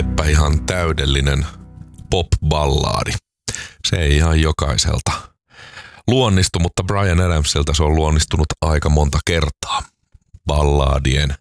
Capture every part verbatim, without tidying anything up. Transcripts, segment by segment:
Teepä ihan täydellinen pop-ballaadi. Se ei ihan jokaiselta luonnistu, mutta Bryan Adamsilta se on luonnistunut aika monta kertaa. Ballaadien,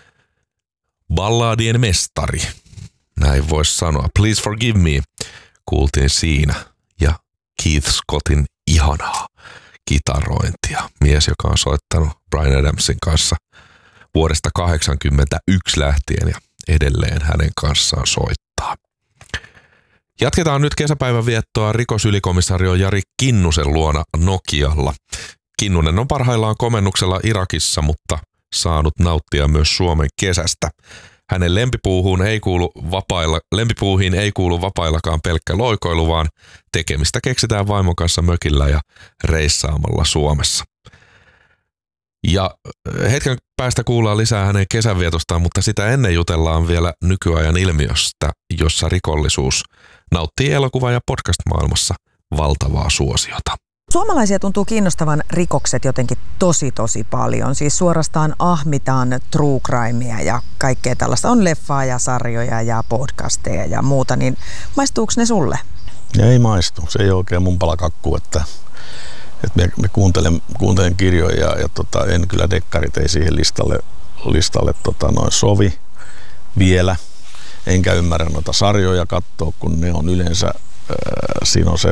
ballaadien mestari, näin voisi sanoa. Please Forgive Me kuultiin siinä ja Keith Scottin ihanaa kitarointia. Mies, joka on soittanut Bryan Adamsin kanssa vuodesta kahdeksankymmentäyksi lähtien ja edelleen hänen kanssaan soittaa. Jatketaan nyt kesäpäivän viettoa rikosylikomisario Jari Kinnusen luona Nokialla. Kinnunen on parhaillaan komennuksella Irakissa, mutta saanut nauttia myös Suomen kesästä. Hänen lempipuuhuun ei kuulu vapailla, lempipuuhiin ei kuulu vapaillakaan pelkkä loikoilu, vaan tekemistä keksitään vaimon kanssa mökillä ja reissaamalla Suomessa. Ja hetken päästä kuullaan lisää hänen kesänvietostaan, mutta sitä ennen jutellaan vielä nykyajan ilmiöstä, jossa rikollisuus nauttii elokuva- ja podcast-maailmassa valtavaa suosiota. Suomalaisia tuntuu kiinnostavan rikokset jotenkin tosi tosi paljon. Siis suorastaan ahmitaan true crimea ja kaikkea tällaista. On leffaa ja sarjoja ja podcasteja ja muuta, niin maistuuko ne sulle? Ei maistu. Se ei ole oikein mun palakakku, että, että me, me kuuntelen, kuuntelen kirjoja ja, ja tota, en kyllä dekkarit ei siihen listalle, listalle tota, noin sovi vielä. Enkä ymmärrä noita sarjoja katsoa, kun ne on yleensä, ää, siinä on se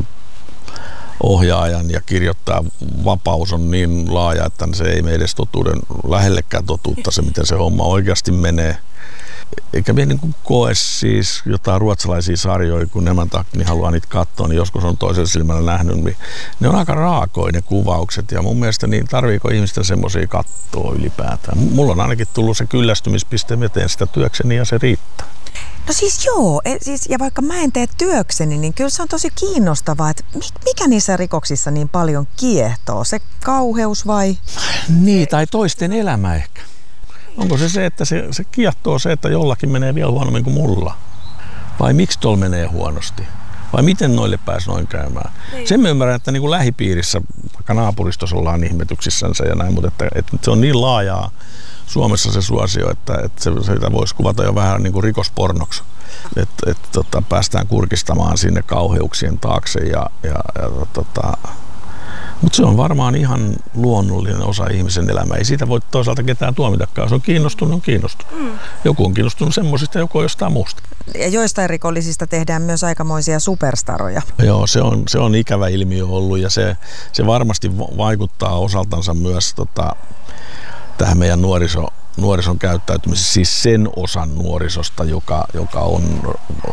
ohjaajan ja kirjoittaa vapaus on niin laaja, että se ei mene edes totuuden lähellekään totuutta se, miten se homma oikeasti menee. Eikä minä niin koe siis jotain ruotsalaisia sarjoja, kun nämä takia niin haluaa niitä katsoa, niin joskus on toisella silmällä nähnyt, niin ne on aika raakoja ne kuvaukset ja mun mielestä niin tarviiko ihmisten semmoisia katsoa ylipäätään. Mulla on ainakin tullut se kyllästymispiste, mä teen sitä työkseni ja se riittää. No siis joo, e, siis, ja vaikka mä en tee työkseni, niin kyllä se on tosi kiinnostavaa, että mikä niissä rikoksissa niin paljon kiehtoo? Se kauheus vai? Niin, tai toisten elämä ehkä. Onko se se, että se, se kiehtoo se, että jollakin menee vielä huonommin kuin mulla? Vai miksi tuolla menee huonosti? Vai miten noille pääsi noin käymään? Niin. Sen mä ymmärrän, että niin kuin lähipiirissä, vaikka naapuristossa ollaan ihmetyksissänsä ja näin, mutta että, että se on niin laajaa Suomessa se suosio, että, että se, sitä voisi kuvata jo vähän niin kuin rikospornoksi. Että et, tota, päästään kurkistamaan sinne kauheuksien taakse. Ja, ja, ja, tota, mutta se on varmaan ihan luonnollinen osa ihmisen elämää. Ei siitä voi toisaalta ketään tuomitakaan. Se on kiinnostunut, on kiinnostunut. Mm. Joku on kiinnostunut semmoisista, joku on jostain muusta. Ja joistain rikollisista tehdään myös aikamoisia superstaroja. Joo, se on, se on ikävä ilmiö ollut ja se, se varmasti vaikuttaa osaltansa myös tota, tähän meidän nuoriso, nuorison käyttäytymiseen, siis sen osan nuorisosta, joka, joka on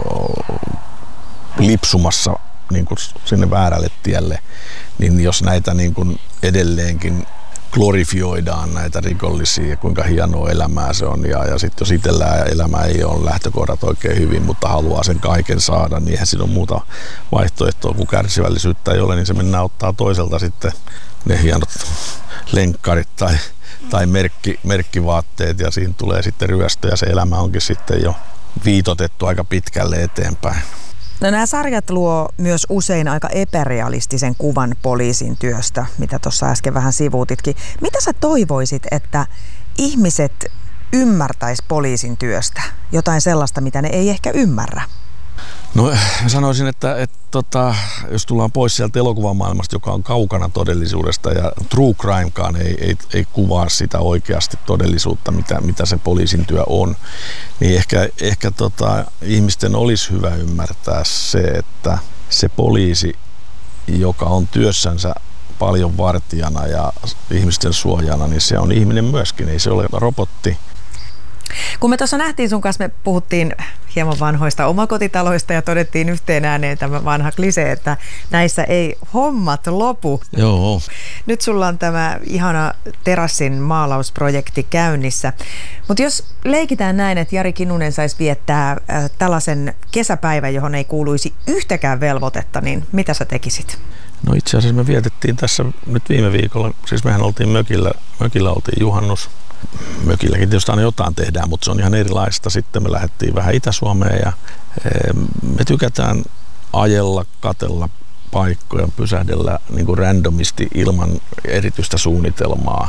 lipsumassa niin kuin sinne väärälle tielle, niin jos näitä niin kuin edelleenkin glorifioidaan näitä rikollisia ja kuinka hienoa elämää se on ja, ja sitten jos itsellään elämä ei ole lähtökohdat oikein hyvin, mutta haluaa sen kaiken saada, niin eihän siinä ole muuta vaihtoehtoa, kun kärsivällisyyttä ei ole, niin se mennään ottaa toiselta sitten ne hienot lenkkarit tai tai merkki, merkkivaatteet ja siinä tulee sitten ryöstö ja se elämä onkin sitten jo viitotettu aika pitkälle eteenpäin. No nämä sarjat luo myös usein aika epärealistisen kuvan poliisin työstä, mitä tuossa äsken vähän sivuutitkin. Mitä sä toivoisit, että ihmiset ymmärtäis poliisin työstä? Jotain sellaista, mitä ne ei ehkä ymmärrä? No sanoisin, että, että tota, jos tullaan pois sieltä elokuvamaailmasta, joka on kaukana todellisuudesta ja true crimekaan ei, ei, ei kuvaa sitä oikeasti todellisuutta, mitä, mitä se poliisin työ on, niin ehkä, ehkä tota, ihmisten olisi hyvä ymmärtää se, että se poliisi, joka on työssänsä paljon vartijana ja ihmisten suojana, niin se on ihminen myöskin, ei se ole robotti. Kun me tuossa nähtiin sun kanssa, me puhuttiin hieman vanhoista omakotitaloista ja todettiin yhteen ääneen tämä vanha klisee, että näissä ei hommat lopu. Joo. Nyt sulla on tämä ihana terassin maalausprojekti käynnissä. Mutta jos leikitään näin, että Jari Kinnunen saisi viettää äh, tällaisen kesäpäivän, johon ei kuuluisi yhtäkään velvoitetta, niin mitä sä tekisit? No itse asiassa me vietettiin tässä nyt viime viikolla, siis mehän oltiin mökillä, mökillä oltiin juhannus. Mökilläkin tietysti aina jotain tehdään, mutta se on ihan erilaista. Sitten me lähdettiin vähän Itä-Suomeen ja me tykätään ajella, katella paikkoja, pysähdellä niin kuin randomisti ilman erityistä suunnitelmaa.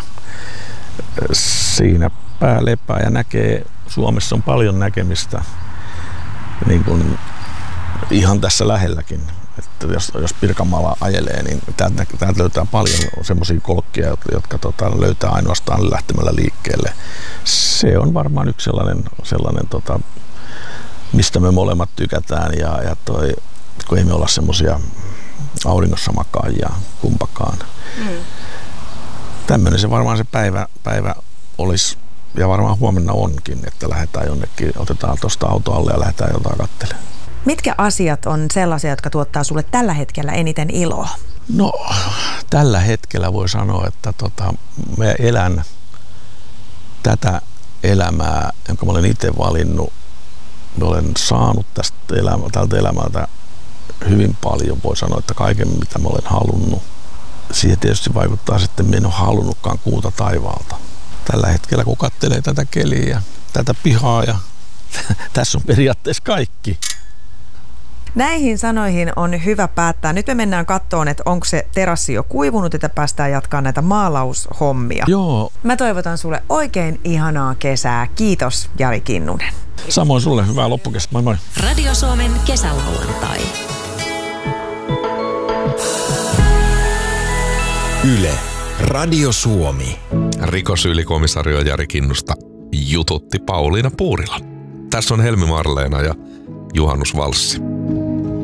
Siinä pää lepää ja näkee, Suomessa on paljon näkemistä. niin kuin ihan tässä lähelläkin. Että jos, jos Pirkanmaalla ajelee, niin täältä, täältä löytää paljon semmoisia kolkkia, jotka, jotka tota, löytää ainoastaan lähtemällä liikkeelle. Se on varmaan yksi sellainen, sellainen tota, mistä me molemmat tykätään. Ja, ja toi, kun ei me olla semmoisia auringossa makaajia kumpakaan. Mm. Tämmöinen se varmaan se päivä, päivä olisi, ja varmaan huomenna onkin, että lähdetään jonnekin, otetaan tuosta auto alle ja lähdetään jotain katselemaan. Mitkä asiat on sellaisia, jotka tuottaa sulle tällä hetkellä eniten iloa? No, tällä hetkellä voi sanoa, että tota, mä elän tätä elämää, jonka mä olen itse valinnut. Mä olen saanut tästä elämä, tältä elämältä hyvin paljon. Voi sanoa, että kaiken mitä mä olen halunnut. Siihen tietysti vaikuttaa sitten, että mä en ole halunnutkaan kuuta taivaalta. Tällä hetkellä kun katselee tätä keliä ja tätä pihaa ja tässä on periaatteessa kaikki. Näihin sanoihin on hyvä päättää. Nyt me mennään kattoon, että onko se terassi jo kuivunut, että päästään jatkaa näitä maalaushommia. Joo. Mä toivotan sulle oikein ihanaa kesää. Kiitos, Jari Kinnunen. Samoin sulle hyvää loppukesää. Moi moi. Radio Suomen kesälauantai. Yle. Radio Suomi. Rikosylikomisario Jari Kinnusta jututti Pauliina Puurila. Tässä on Helmi Marleena ja Juhannus Valssi.